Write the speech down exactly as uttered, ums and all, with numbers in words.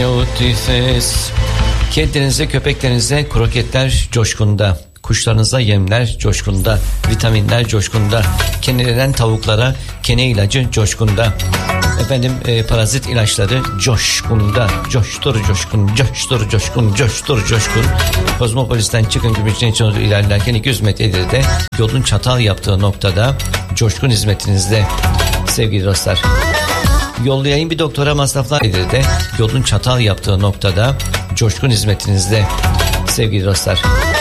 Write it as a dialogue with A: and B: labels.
A: Caotifes. Kedinize, köpeklerinize kroketler coşkunda. Kuşlarınıza yemler coşkunda. Vitaminler coşkunda. Kenelenen tavuklara kene ilacı coşkunda. Efendim e, parazit ilaçları coşkunda. Coştur coşkun, coştur coşkun, coştur coşkun. Kozmopolis'ten çıkın Gümüşhane için ilerlerken iki yüz metre ileride yolun çatal yaptığı noktada coşkun hizmetinizde sevgili dostlar. Yollayayım bir doktora masraflar ileride yolun çatal yaptığı noktada coşkun hizmetinizde sevgili dostlar.